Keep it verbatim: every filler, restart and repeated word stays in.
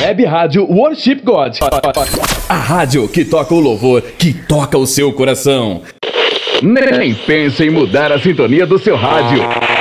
Web Rádio Worship God. A rádio que toca o louvor, que toca o seu coração. Nem pense em mudar a sintonia do seu rádio.